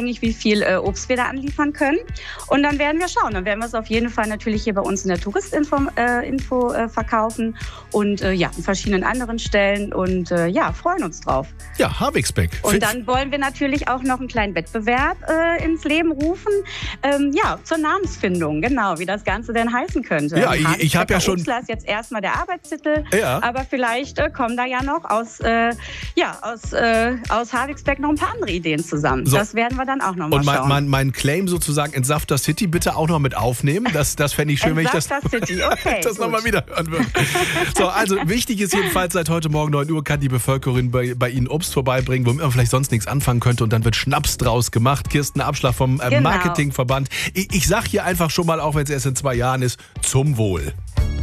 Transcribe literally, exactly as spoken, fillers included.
abhängig, wie viel äh, Obst wir da anliefern können. Und dann werden wir schauen. Dann werden wir es auf jeden Fall natürlich hier bei uns in der Touristinfo äh, Info, äh, verkaufen und äh, ja, an verschiedenen anderen Stellen und äh, ja, freuen uns drauf. Ja, Havixbeck. Und dann wollen wir natürlich auch noch einen kleinen Wettbewerb äh, ins Leben rufen. Ähm, ja, zur Namensfindung, genau, wie das Ganze denn heißen könnte. Ja, ich, ich habe ja schon... Obstler ist jetzt erstmal der Arbeitstitel, ja. aber vielleicht äh, kommen da ja noch aus, äh, ja, aus, äh, aus Havixbeck noch ein paar andere Ideen zusammen. So. Das werden wir dann auch noch mal Und mein, schauen. mein, mein Claim sozusagen Entsafter City bitte auch noch mit aufnehmen. Das, das fände ich schön, wenn ich das, City. Okay, das nochmal wieder hören würde. So, also wichtig ist jedenfalls, seit heute Morgen neun Uhr kann die Bevölkerung bei, bei Ihnen Obst vorbeibringen, womit man vielleicht sonst nichts anfangen könnte und dann wird Schnaps draus gemacht. Kirsten Abschlag vom äh, genau. Marketingverband. Ich, ich sag hier einfach schon mal, auch wenn es erst in zwei Jahren ist, zum Wohl.